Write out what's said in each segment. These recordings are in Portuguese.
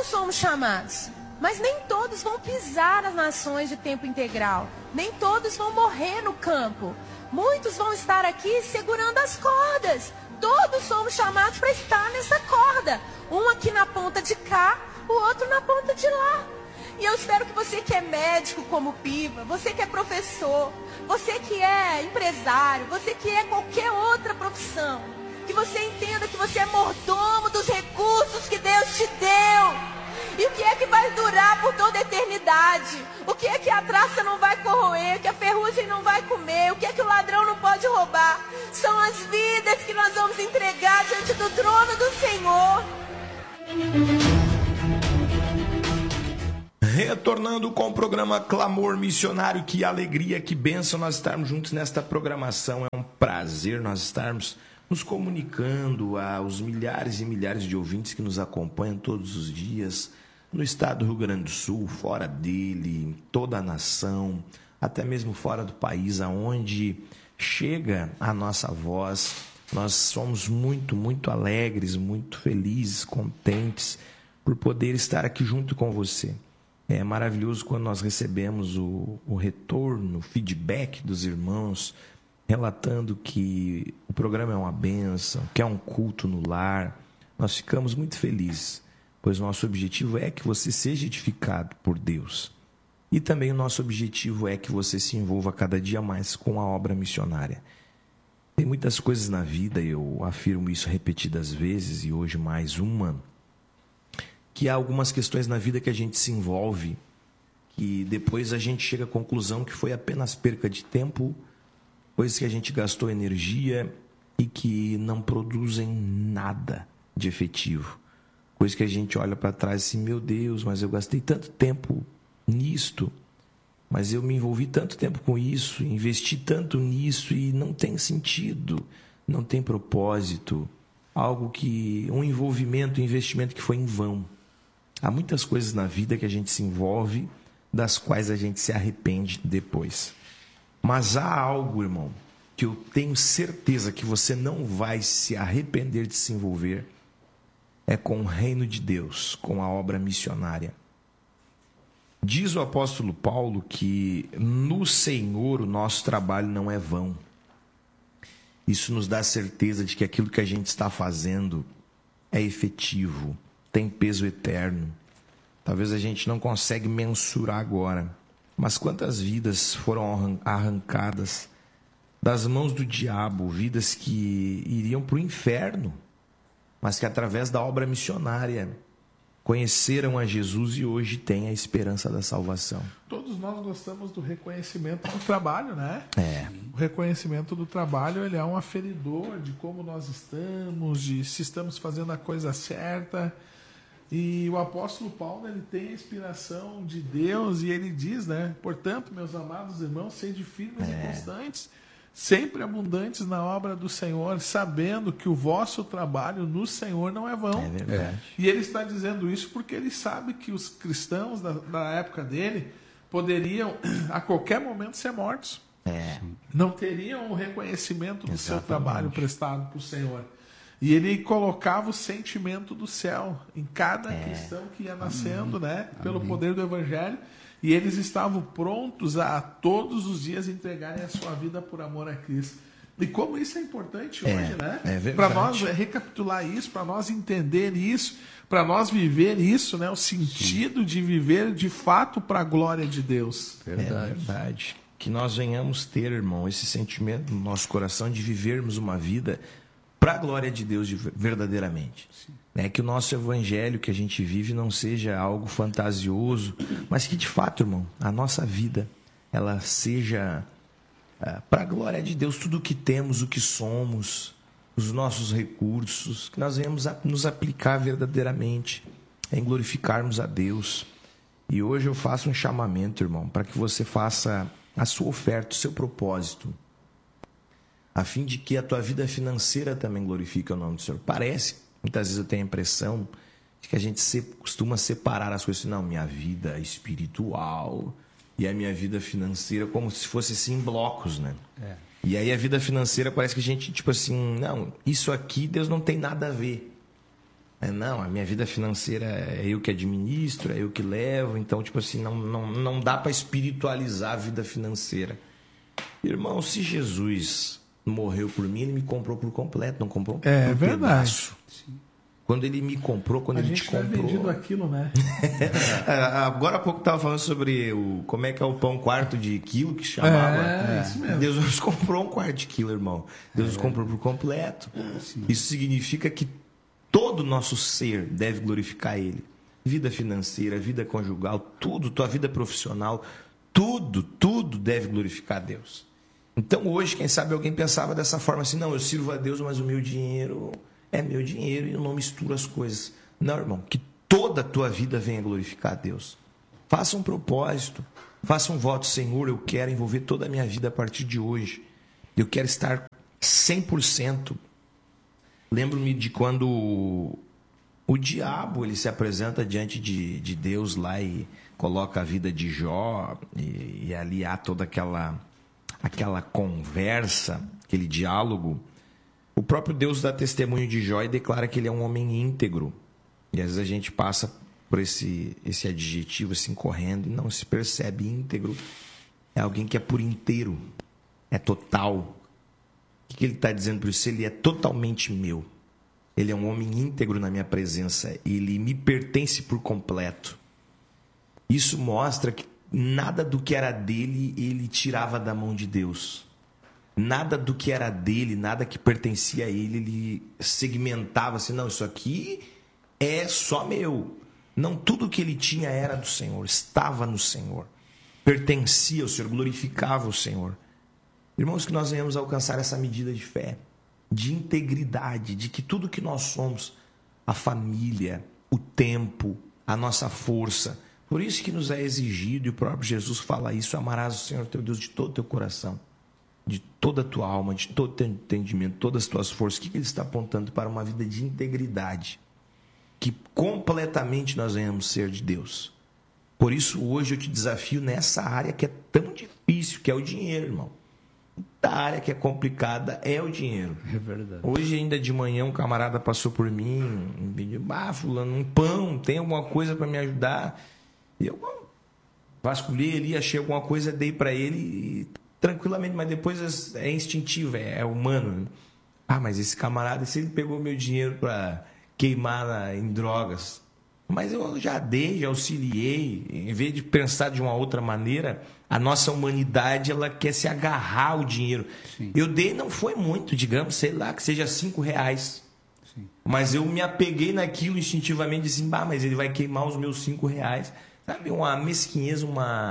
Todos somos chamados, mas nem todos vão pisar nas nações de tempo integral. Nem todos vão morrer no campo. Muitos vão estar aqui segurando as cordas. Todos somos chamados para estar nessa corda. Um aqui na ponta de cá, o outro na ponta de lá. E eu espero que você que é médico como Piva, você que é professor, você que é empresário, você que é qualquer outra profissão, que você entenda que você é mordomo dos recursos que Deus te deu. E o que é que vai durar por toda a eternidade? O que é que a traça não vai corroer? O que a ferrugem não vai comer? O que é que o ladrão não pode roubar? São as vidas que nós vamos entregar diante do trono do Senhor. Retornando com o programa Clamor Missionário, que alegria, que bênção nós estarmos juntos nesta programação. É um prazer nós estarmos nos comunicando aos milhares e milhares de ouvintes que nos acompanham todos os dias, no estado do Rio Grande do Sul, fora dele, em toda a nação, até mesmo fora do país, aonde chega a nossa voz. Nós somos muito, muito alegres, muito felizes, contentes por poder estar aqui junto com você. É maravilhoso quando nós recebemos o retorno, o feedback dos irmãos, relatando que o programa é uma bênção, que é um culto no lar. Nós ficamos muito felizes, pois nosso objetivo é que você seja edificado por Deus. E também o nosso objetivo é que você se envolva cada dia mais com a obra missionária. Tem muitas coisas na vida, eu afirmo isso repetidas vezes, e hoje mais uma, que há algumas questões na vida que a gente se envolve, que depois a gente chega à conclusão que foi apenas perca de tempo, coisas que a gente gastou energia e que não produzem nada de efetivo. Coisas que a gente olha para trás assim, meu Deus, mas eu gastei tanto tempo nisto, mas eu me envolvi tanto tempo com isso, investi tanto nisso e não tem sentido, não tem propósito. Um envolvimento, um investimento que foi em vão. Há muitas coisas na vida que a gente se envolve, das quais a gente se arrepende depois. Mas há algo, irmão, que eu tenho certeza que você não vai se arrepender de se envolver, é com o reino de Deus, com a obra missionária. Diz o apóstolo Paulo que no Senhor o nosso trabalho não é vão. Isso nos dá certeza de que aquilo que a gente está fazendo é efetivo, tem peso eterno. Talvez a gente não consiga mensurar agora, mas quantas vidas foram arrancadas das mãos do diabo, vidas que iriam para o inferno, mas que através da obra missionária conheceram a Jesus e hoje têm a esperança da salvação. Todos nós gostamos do reconhecimento do trabalho, né? O reconhecimento do trabalho, ele é um aferidor de como nós estamos, de se estamos fazendo a coisa certa. E o apóstolo Paulo, ele tem a inspiração de Deus e ele diz, né? Portanto, meus amados irmãos, sede firmes e constantes, sempre abundantes na obra do Senhor, sabendo que o vosso trabalho no Senhor não é vão. É verdade. E ele está dizendo isso porque ele sabe que os cristãos da época dele poderiam a qualquer momento ser mortos. Não teriam o reconhecimento do seu trabalho prestado para o Senhor. E ele colocava o sentimento do céu em cada cristão que ia nascendo, né? Pelo poder do Evangelho. E eles estavam prontos a todos os dias entregarem a sua vida por amor a Cristo. E como isso é importante hoje, né? Para nós recapitular isso, para nós entender isso, para nós viver isso, né? O sentido de viver de fato para a glória de Deus. Verdade. Que nós venhamos ter, irmão, esse sentimento no nosso coração de vivermos uma vida para a glória de Deus verdadeiramente. Que o nosso evangelho que a gente vive não seja algo fantasioso, mas que de fato, irmão, a nossa vida ela seja para a glória de Deus, tudo o que temos, o que somos, os nossos recursos, que nós venhamos a nos aplicar verdadeiramente em glorificarmos a Deus. E hoje eu faço um chamamento, irmão, para que você faça a sua oferta, o seu propósito, a fim de que a tua vida financeira também glorifique o nome do Senhor. Muitas vezes eu tenho a impressão de que a gente costuma separar as coisas. Não, minha vida espiritual e a minha vida financeira como se fosse assim em blocos, né? E aí a vida financeira parece que a gente, tipo assim, não, isso aqui Deus não tem nada a ver. não, a minha vida financeira é eu que administro, é eu que levo, então, tipo assim, não dá para espiritualizar a vida financeira. Irmão, se Jesus morreu por mim, ele me comprou por completo, não comprou por verdade. Pedaço. Sim. Quando ele me comprou, quando ele te comprou... A gente é vendido aquilo, né? Agora há pouco estava falando sobre como é que é o pão quarto de quilo, que chamava. Isso mesmo. Deus nos comprou um quarto de quilo, irmão. Deus nos comprou por completo. Isso significa que todo o nosso ser deve glorificar Ele. Vida financeira, vida conjugal, tudo, tua vida profissional, tudo deve glorificar a Deus. Então hoje, quem sabe alguém pensava dessa forma assim, não, eu sirvo a Deus, mas o meu dinheiro... é meu dinheiro e eu não misturo as coisas. Não, irmão, que toda a tua vida venha glorificar a Deus. Faça um propósito, faça um voto, Senhor, eu quero envolver toda a minha vida a partir de hoje. Eu quero estar 100%. Lembro-me de quando o diabo ele se apresenta diante de Deus lá e coloca a vida de Jó e ali há toda aquela conversa, aquele diálogo. O próprio Deus dá testemunho de Jó e declara que ele é um homem íntegro. E às vezes a gente passa por esse adjetivo assim correndo e não se percebe íntegro. É alguém que é por inteiro, é total. O que ele está dizendo por isso? Ele é totalmente meu. Ele é um homem íntegro na minha presença. Ele me pertence por completo. Isso mostra que nada do que era dele ele tirava da mão de Deus. Nada do que era dele, nada que pertencia a ele segmentava assim, não, isso aqui é só meu. Não, tudo que ele tinha era do Senhor, estava no Senhor, pertencia ao Senhor, glorificava o Senhor. Irmãos, que nós venhamos a alcançar essa medida de fé, de integridade, de que tudo que nós somos, a família, o tempo, a nossa força, por isso que nos é exigido, e o próprio Jesus fala isso, amarás o Senhor teu Deus de todo o teu coração, de toda a tua alma, de todo o teu entendimento, todas as tuas forças. O que ele está apontando? Para uma vida de integridade, que completamente nós venhamos ser de Deus. Por isso hoje eu te desafio nessa área que é tão difícil, que é o dinheiro, irmão. A área que é complicada é o dinheiro. É verdade. Hoje ainda de manhã um camarada passou por mim e pediu, fulano, um pão, tem alguma coisa para me ajudar? E eu vasculhei ali, achei alguma coisa, dei para ele e tranquilamente, mas depois é instintivo, é humano. Mas esse camarada, se ele pegou meu dinheiro para queimar em drogas, mas eu já dei, já auxiliei, em vez de pensar de uma outra maneira, a nossa humanidade, ela quer se agarrar ao dinheiro. Sim. Eu dei, não foi muito, digamos, sei lá, que seja R$5. Sim. Mas eu me apeguei naquilo instintivamente, assim, mas ele vai queimar os meus R$5. Sabe, uma mesquinhez,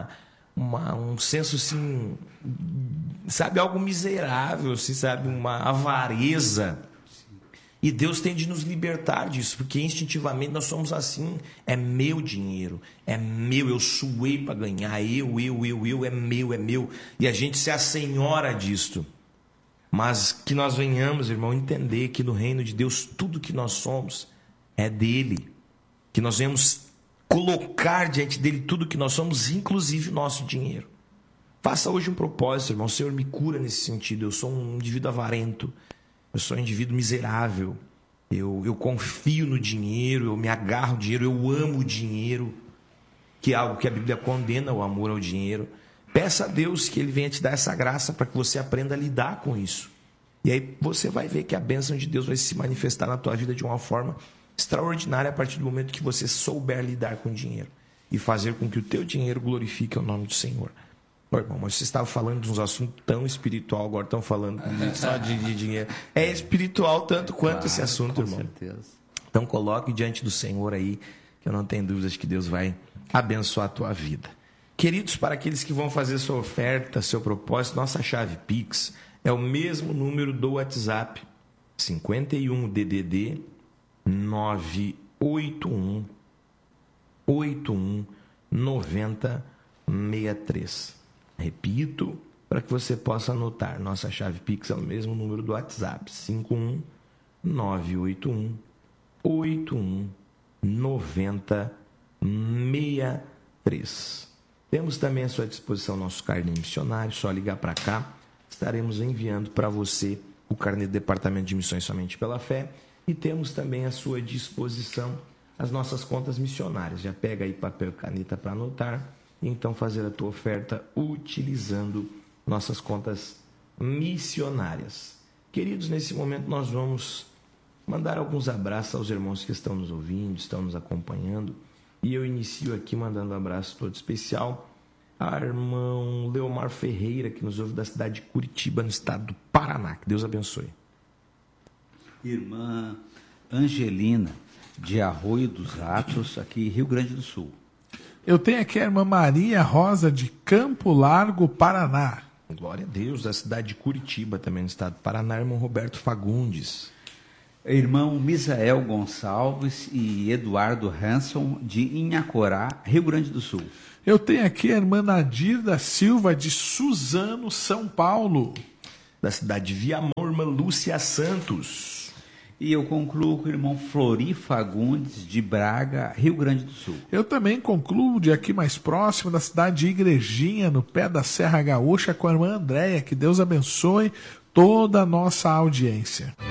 um senso assim, sabe, algo miserável, assim, sabe, uma avareza. E Deus tem de nos libertar disso, porque instintivamente nós somos assim, é meu dinheiro, é meu, eu suei para ganhar, eu, é meu, e a gente se assenhora disto. Mas que nós venhamos, irmão, entender que no reino de Deus tudo que nós somos é dele, que nós venhamos colocar diante dele tudo que nós somos, inclusive o nosso dinheiro. Faça hoje um propósito, irmão. O Senhor me cura nesse sentido. Eu sou um indivíduo avarento, eu sou um indivíduo miserável, eu confio no dinheiro, eu me agarro ao dinheiro, eu amo o dinheiro, que é algo que a Bíblia condena, o amor ao dinheiro. Peça a Deus que Ele venha te dar essa graça para que você aprenda a lidar com isso. E aí você vai ver que a bênção de Deus vai se manifestar na tua vida de uma forma extraordinária a partir do momento que você souber lidar com o dinheiro e fazer com que o teu dinheiro glorifique o nome do Senhor. Irmão, mas você estava falando de uns assuntos tão espiritual, agora estão falando só de dinheiro. É espiritual tanto quanto esse assunto, irmão. Com certeza. Então coloque diante do Senhor aí, que eu não tenho dúvidas que Deus vai abençoar a tua vida. Queridos, para aqueles que vão fazer sua oferta, seu propósito, nossa chave Pix é o mesmo número do WhatsApp, 51 DDD 981 81 90 63. Repito, para que você possa anotar. Nossa chave Pix é o mesmo número do WhatsApp, 51 981 81 90 63. Temos também à sua disposição nosso carnê missionário, só ligar para cá. Estaremos enviando para você o carnê do Departamento de Missões Somente pela Fé. e temos também à sua disposição as nossas contas missionárias. Já pega aí papel e caneta para anotar e então fazer a tua oferta utilizando nossas contas missionárias. Queridos, nesse momento nós vamos mandar alguns abraços aos irmãos que estão nos ouvindo, estão nos acompanhando. E eu inicio aqui mandando um abraço todo especial ao irmão Leomar Ferreira, que nos ouve da cidade de Curitiba, no estado do Paraná. Que Deus abençoe. Irmã Angelina, de Arroio dos Ratos, aqui Rio Grande do Sul. Eu tenho aqui a irmã Maria Rosa, de Campo Largo, Paraná. Glória a Deus, da cidade de Curitiba, também no estado do Paraná, irmão Roberto Fagundes. Irmão Misael Gonçalves e Eduardo Hanson, de Inhacorá, Rio Grande do Sul. Eu tenho aqui a irmã Nadir da Silva, de Suzano, São Paulo. Da cidade de Viamão, irmã Lúcia Santos. E eu concluo com o irmão Flori Fagundes, de Braga, Rio Grande do Sul. Eu também concluo de aqui mais próximo, da cidade de Igrejinha, no pé da Serra Gaúcha, com a irmã Andréia. Que Deus abençoe toda a nossa audiência.